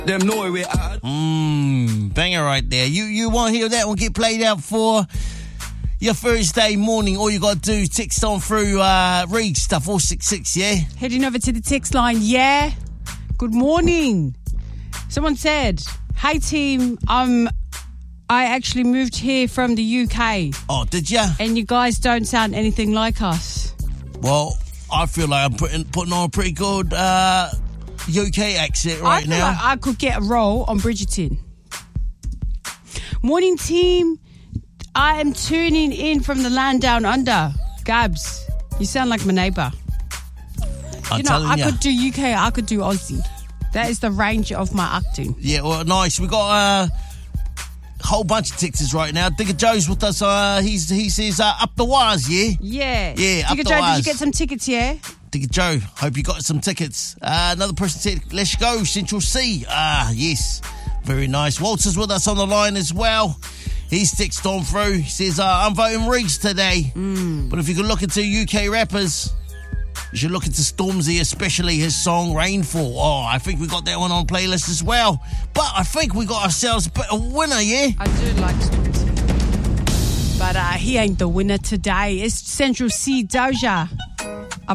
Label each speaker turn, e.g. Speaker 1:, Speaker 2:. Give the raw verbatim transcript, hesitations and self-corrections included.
Speaker 1: Them know we are.
Speaker 2: Mmm, banger right there. You you want to hear that one get played out for your Thursday morning? All you got to do, text on through uh, Reed stuff, four six six, yeah?
Speaker 3: Heading over to the text line, yeah. Good morning. Someone said, hey team, um, I actually moved here from the U K.
Speaker 2: Oh, did ya?
Speaker 3: And you guys don't sound anything like us.
Speaker 2: Well, I feel like I'm putting, putting on a pretty good uh, U K accent right
Speaker 3: I feel
Speaker 2: now.
Speaker 3: like I could get a role on Bridgerton. Morning team, I am tuning in from the land down under. Gabs, you sound like my neighbour.
Speaker 2: I'm
Speaker 3: You know,
Speaker 2: telling
Speaker 3: I
Speaker 2: ya.
Speaker 3: could do U K, I could do Aussie. That is the range of my acting.
Speaker 2: Yeah, well, nice. We got a whole bunch of texts right now. Digger Joe's with us. Uh, he's he says uh, up the wires, yeah.
Speaker 3: Yeah.
Speaker 2: Yeah, up
Speaker 3: Digger
Speaker 2: the
Speaker 3: Joe,
Speaker 2: wires.
Speaker 3: did you get some tickets, yeah?
Speaker 2: Digger Joe, hope you got some tickets. Uh, another person said, let's go, Central C. Ah, yes. Very nice. Walter's with us on the line as well. He's texted on through. He says, uh, I'm voting Reeds today.
Speaker 3: Mm.
Speaker 2: But if you could look into U K rappers, you should look into Stormzy, especially his song Rainfall. Oh, I think we got that one on playlist as well. But I think we got ourselves a bit of a winner, yeah?
Speaker 3: I do like Stormzy. But uh, he ain't the winner today. It's Central C Doja.